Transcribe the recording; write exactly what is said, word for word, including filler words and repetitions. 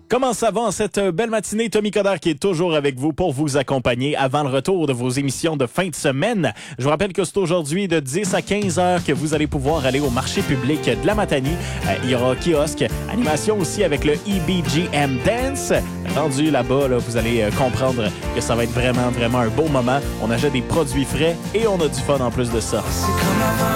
Comment ça va en cette belle matinée? Tommy Coderre qui est toujours avec vous pour vous accompagner avant le retour de vos émissions de fin de semaine. Je vous rappelle que c'est aujourd'hui de dix à quinze heures que vous allez pouvoir aller au marché public de la Matanie. Euh, il y aura kiosque, animation aussi avec le E B G M Dance. Rendu là-bas, là, vous allez euh, comprendre que ça va être vraiment, vraiment un beau moment. On achète des produits frais et on a du fun en plus de ça.